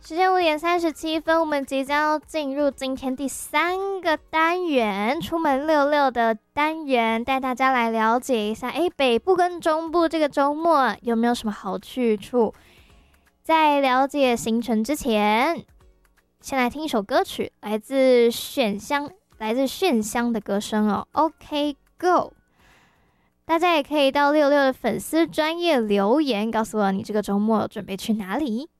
时间5:37，我们即将要进入今天第3个单元——出门溜溜的单元，带大家来了解一下，北部跟中部这个周末有没有什么好去处？在了解行程之前，先来听一首歌曲，来自炫香的歌声哦。OK Go， 大家也可以到66的粉丝专页留言，告诉我你这个周末准备去哪里。